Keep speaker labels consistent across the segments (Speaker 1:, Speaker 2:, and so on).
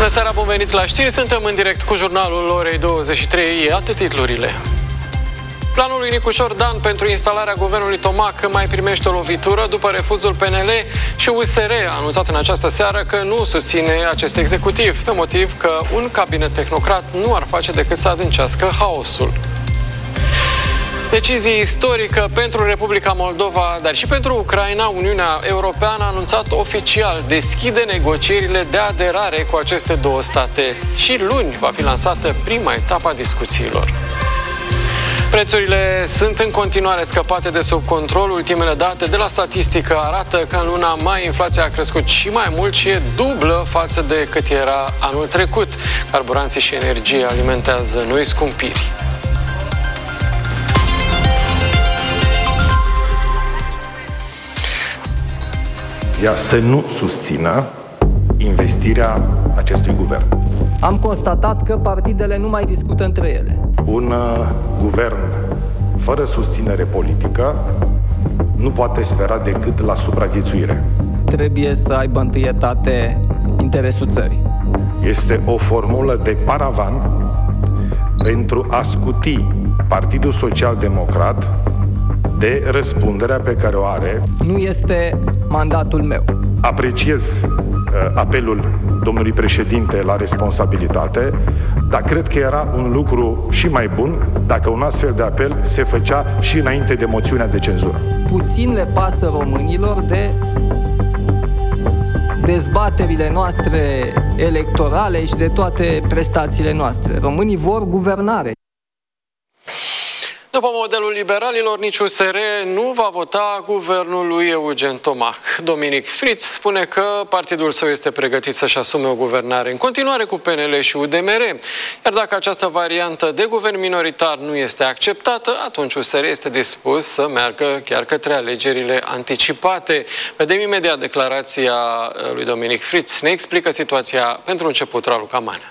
Speaker 1: Bună seara, bun venit la știri. Suntem în direct cu jurnalul orei 23. Iată titlurile. Planul lui Nicușor Dan pentru instalarea guvernului Tomac mai primește o lovitură după refuzul PNL și USR a anunțat în această seară că nu susține acest executiv, pe motiv că un cabinet tehnocrat nu ar face decât să adâncească haosul. Decizie istorică pentru Republica Moldova, dar și pentru Ucraina. Uniunea Europeană a anunțat oficial deschide negocierile de aderare cu aceste două state și luni va fi lansată prima etapă a discuțiilor. Prețurile sunt în continuare scăpate de sub control. Ultimele date de la statistică arată că în luna mai inflația a crescut și mai mult și e dublă față de cât era anul trecut. Carburanții și energie alimentează noi scumpiri.
Speaker 2: Să nu susțină investirea acestui guvern.
Speaker 3: Am constatat că partidele nu mai discută între ele.
Speaker 2: Un guvern fără susținere politică nu poate spera decât la supraviețuire.
Speaker 3: Trebuie să aibă întâietate interesul țării.
Speaker 2: Este o formulă de paravan pentru a scuti Partidul Social-Democrat de răspunderea pe care o are.
Speaker 3: Nu este mandatul meu.
Speaker 2: Apreciez apelul domnului președinte la responsabilitate, dar cred că era un lucru și mai bun dacă un astfel de apel se făcea și înainte de moțiunea de cenzură.
Speaker 3: Puțin le pasă românilor de dezbaterile noastre electorale și de toate prestațiile noastre. Românii vor guvernare.
Speaker 1: După modelul liberalilor, nici USR nu va vota guvernul lui Eugen Tomac. Dominic Fritz spune că partidul său este pregătit să-și asume o guvernare în continuare cu PNL și UDMR. Iar dacă această variantă de guvern minoritar nu este acceptată, atunci USR este dispus să meargă chiar către alegerile anticipate. Vedem imediat declarația lui Dominic Fritz. Ne explică situația pentru început Raluca Manea.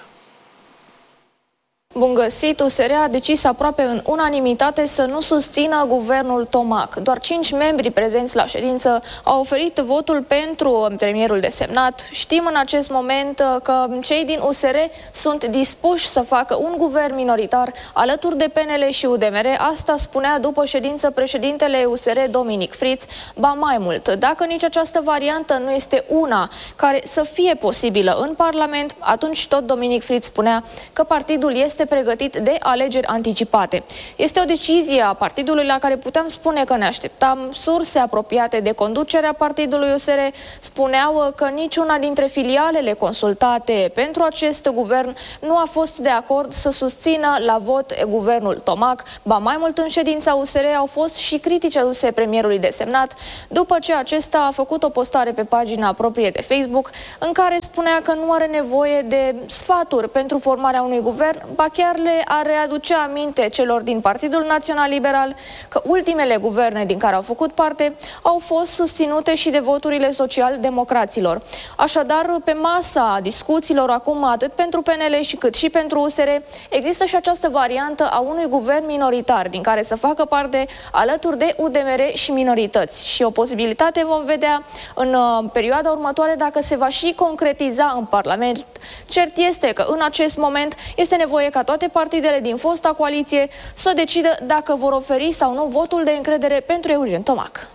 Speaker 4: Bun găsit, USR a decis aproape în unanimitate să nu susțină guvernul Tomac. Doar 5 membri prezenți la ședință au oferit votul pentru premierul desemnat. Știm în acest moment că cei din USR sunt dispuși să facă un guvern minoritar alături de PNL și UDMR. Asta spunea după ședință președintele USR Dominic Fritz. Ba mai mult, dacă nici această variantă nu este una care să fie posibilă în Parlament, atunci tot Dominic Fritz spunea că partidul este pregătit de alegeri anticipate. Este o decizie a partidului la care puteam spune că ne așteptam. Surse apropiate de conducerea partidului USR spuneau că niciuna dintre filialele consultate pentru acest guvern nu a fost de acord să susțină la vot guvernul Tomac. Ba mai mult, în ședința USR au fost și critici aduse premierului desemnat după ce acesta a făcut o postare pe pagina proprie de Facebook în care spunea că nu are nevoie de sfaturi pentru formarea unui guvern, ba chiar le ar readuce aminte celor din Partidul Național Liberal că ultimele guverne din care au făcut parte au fost susținute și de voturile social-democraților. Așadar, pe masa discuțiilor acum, atât pentru PNL cât și pentru USR, există și această variantă a unui guvern minoritar din care să facă parte alături de UDMR și minorități. Și o posibilitate vom vedea în perioada următoare dacă se va și concretiza în Parlament. Cert este că în acest moment este nevoie ca toate partidele din fosta coaliție să decidă dacă vor oferi sau nu votul de încredere pentru Eugen Tomac.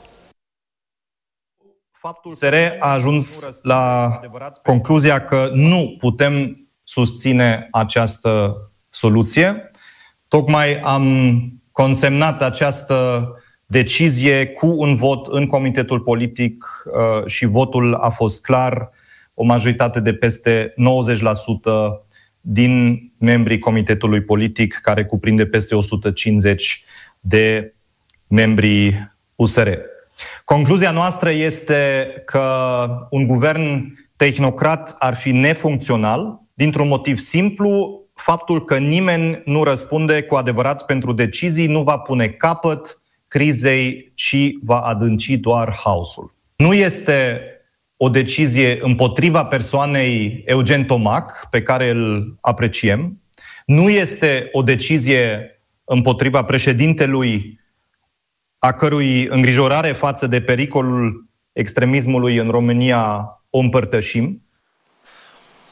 Speaker 5: USR a ajuns la concluzia că nu putem susține această soluție. Tocmai am consemnat această decizie cu un vot în comitetul politic și votul a fost clar, o majoritate de peste 90% din membrii comitetului politic, care cuprinde peste 150 de membrii USR. Concluzia noastră este că un guvern tehnocrat ar fi nefuncțional, dintr-un motiv simplu: faptul că nimeni nu răspunde cu adevărat pentru decizii nu va pune capăt crizei, ci va adânci doar haosul. Nu este o decizie împotriva persoanei Eugen Tomac, pe care îl apreciem. Nu este o decizie împotriva președintelui, a cărui îngrijorare față de pericolul extremismului în România o împărtășim.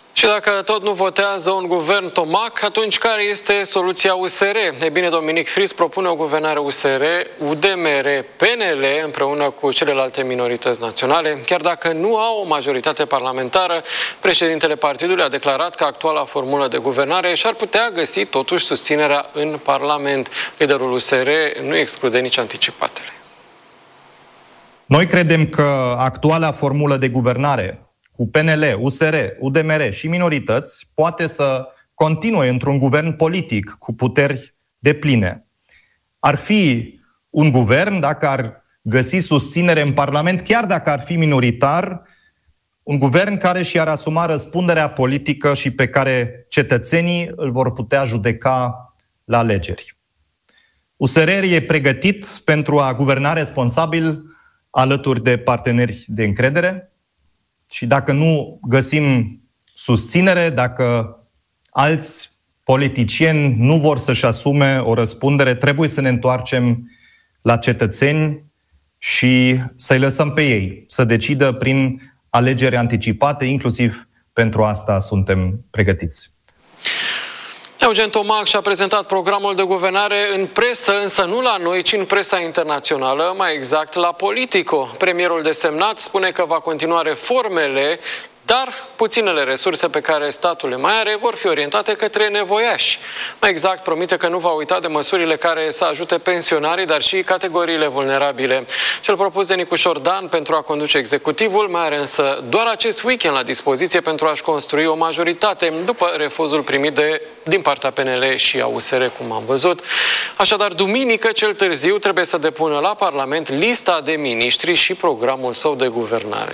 Speaker 1: Și dacă tot nu votează un guvern Tomac, atunci care este soluția USR? E bine, Dominic Fritz propune o guvernare USR, UDMR, PNL împreună cu celelalte minorități naționale. Chiar dacă nu au o majoritate parlamentară, președintele partidului a declarat că actuala formulă de guvernare și-ar putea găsi totuși susținerea în Parlament. Liderul USR nu exclude nici anticipatele.
Speaker 5: Noi credem că actuala formulă de guvernare cu PNL, USR, UDMR și minorități poate să continue într-un guvern politic cu puteri depline. Ar fi un guvern, dacă ar găsi susținere în Parlament, chiar dacă ar fi minoritar, un guvern care și-ar asuma răspunderea politică și pe care cetățenii îl vor putea judeca la alegeri. USR e pregătit pentru a guverna responsabil alături de parteneri de încredere. Și dacă nu găsim susținere, dacă alți politicieni nu vor să-și asume o răspundere, trebuie să ne întoarcem la cetățeni și să-i lăsăm pe ei să decidă prin alegeri anticipate, inclusiv pentru asta suntem pregătiți.
Speaker 1: Eugen Tomac și-a prezentat programul de guvernare în presă, însă nu la noi, ci în presa internațională, mai exact la Politico. Premierul desemnat spune că va continua reformele, dar puținele resurse pe care statul le mai are vor fi orientate către nevoiași. Mai exact, promite că nu va uita de măsurile care să ajute pensionarii, dar și categoriile vulnerabile. Cel propus de Nicu Șordan pentru a conduce executivul mai are însă doar acest weekend la dispoziție pentru a-și construi o majoritate, după refuzul primit din partea PNL și a USR, cum am văzut. Așadar, duminică cel târziu trebuie să depună la Parlament lista de miniștri și programul său de guvernare.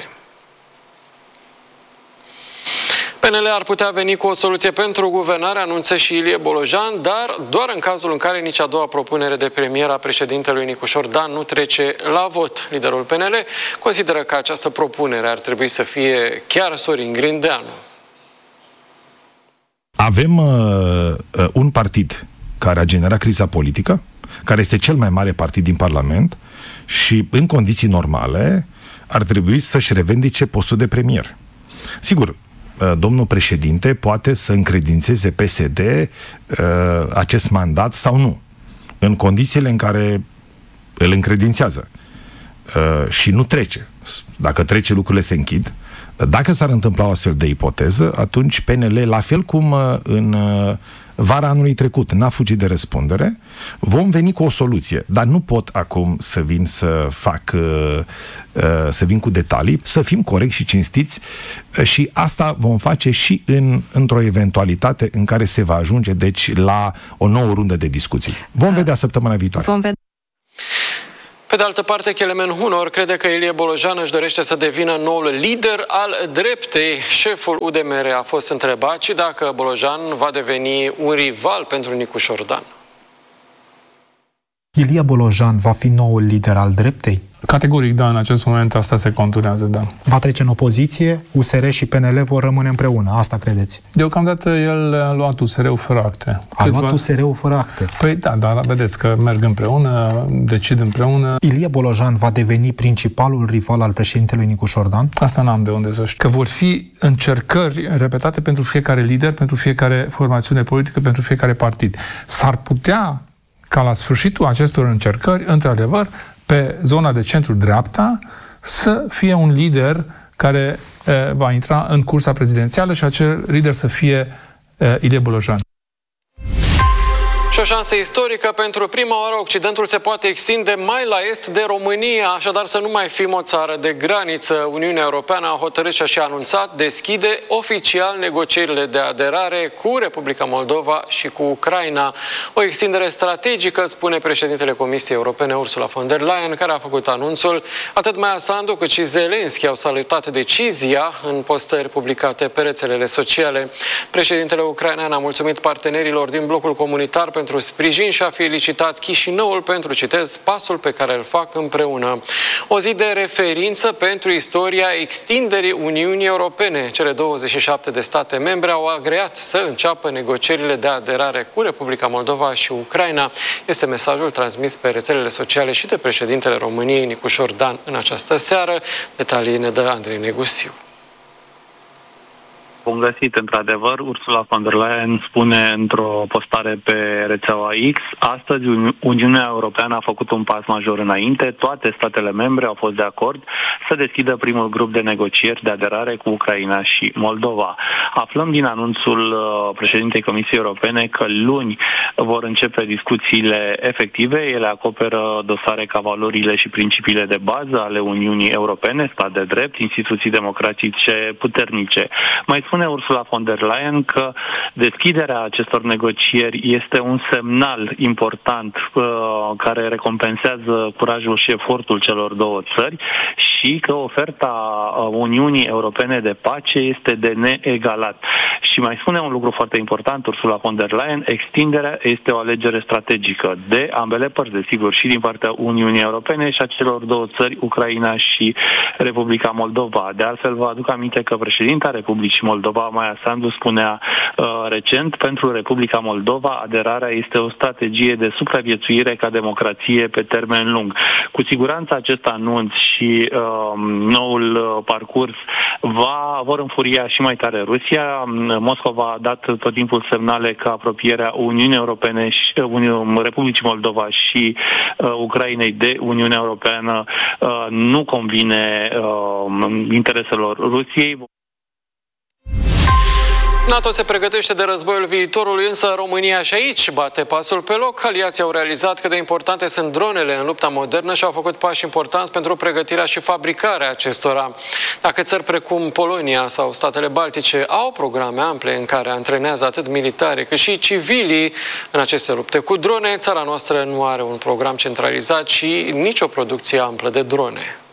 Speaker 1: PNL ar putea veni cu o soluție pentru guvernare, anunță și Ilie Bolojan, dar doar în cazul în care nici a doua propunere de premier a președintelui Nicu Șordan nu trece la vot. Liderul PNL consideră că această propunere ar trebui să fie chiar Sorin Grindeanu.
Speaker 2: Avem un partid care a generat criza politică, care este cel mai mare partid din Parlament și în condiții normale ar trebui să-și revendice postul de premier. Sigur, domnul președinte poate să încredințeze PSD acest mandat sau nu, în condițiile în care îl încredințează și nu trece. Dacă trece, lucrurile se închid. Dacă s-ar întâmpla o astfel de ipoteză, atunci PNL, la fel cum în vara anului trecut n-a fugit de răspundere, vom veni cu o soluție, dar nu pot acum să vin să vin cu detalii, să fim corecți și cinstiți și asta vom face și într-o eventualitate în care se va ajunge, deci, la o nouă rundă de discuții. Vom vedea săptămâna viitoare.
Speaker 1: Pe de altă parte, Kelemen Hunor crede că Ilie Bolojan își dorește să devină noul lider al dreptei. Șeful UDMR a fost întrebat și dacă Bolojan va deveni un rival pentru Nicu Șordan.
Speaker 6: Ilie Bolojan va fi noul lider al dreptei?
Speaker 7: Categoric, da, în acest moment asta se conturează, da.
Speaker 6: Va trece în opoziție? USR și PNL vor rămâne împreună, asta credeți?
Speaker 7: Deocamdată el a luat USR-ul fără acte.
Speaker 6: A luat USR-ul fără acte?
Speaker 7: Păi da, dar vedeți că merg împreună, decid împreună.
Speaker 6: Ilie Bolojan va deveni principalul rival al președintelui Nicu Șordan?
Speaker 7: Asta n-am de unde să știu. Că vor fi încercări repetate pentru fiecare lider, pentru fiecare formațiune politică, pentru fiecare partid. S-ar putea ca la sfârșitul acestor încercări, într-adevăr, pe zona de centru-dreapta, să fie un lider care va intra în cursa prezidențială și acel lider să fie Ilie Bolojan.
Speaker 1: Și o șansă istorică, pentru prima oară Occidentul se poate extinde mai la est de România, așadar să nu mai fim o țară de graniță. Uniunea Europeană a hotărât și a anunțat deschide oficial negocierile de aderare cu Republica Moldova și cu Ucraina. O extindere strategică, spune președintele Comisiei Europene Ursula von der Leyen, care a făcut anunțul. Atât Maia Sandu cât și Zelenski au salutat decizia în postări publicate pe rețelele sociale. Președintele ucrainean a mulțumit partenerilor din blocul comunitar pentru sprijin și a felicitat Chișinăul pentru, citez, pasul pe care îl fac împreună. O zi de referință pentru istoria extinderii Uniunii Europene. Cele 27 de state membre au agreat să înceapă negocierile de aderare cu Republica Moldova și Ucraina. Este mesajul transmis pe rețelele sociale și de președintele României, Nicu Șordan, în această seară. Detalii ne dă Andrei Negusiu.
Speaker 8: Bun găsit, într-adevăr, Ursula von der Leyen spune într-o postare pe rețeaua X: astăzi Uniunea Europeană a făcut un pas major înainte, toate statele membre au fost de acord să deschidă primul grup de negocieri de aderare cu Ucraina și Moldova. Aflăm din anunțul președintei Comisiei Europene că luni vor începe discuțiile efective. Ele acoperă dosare ca valorile și principiile de bază ale Uniunii Europene, stat de drept, instituții democratice puternice. Mai spune Ursula von der Leyen că deschiderea acestor negocieri este un semnal important care recompensează curajul și efortul celor două țări și că oferta Uniunii Europene de pace este de neegalat. Și mai spune un lucru foarte important Ursula von der Leyen: extinderea este o alegere strategică de ambele părți, desigur, și din partea Uniunii Europene și a celor două țări, Ucraina și Republica Moldova. De altfel, vă aduc aminte că președinta Republicii Moldova, Maia Sandu, spunea recent: pentru Republica Moldova aderarea este o strategie de supraviețuire ca democrație pe termen lung. Cu siguranță acest anunț și noul parcurs vor înfuria și mai tare Rusia. Moscova a dat tot timpul semnale că apropierea Uniunii Europene și Republicii Moldova și Ucrainei de Uniunea Europeană nu convine intereselor Rusiei.
Speaker 1: NATO se pregătește de războiul viitorului, însă România și aici bate pasul pe loc. Aliații au realizat cât de importante sunt dronele în lupta modernă și au făcut pași importanți pentru pregătirea și fabricarea acestora. Dacă țări precum Polonia sau statele Baltice au programe ample în care antrenează atât militari cât și civilii în aceste lupte cu drone, țara noastră nu are un program centralizat și nicio producție amplă de drone.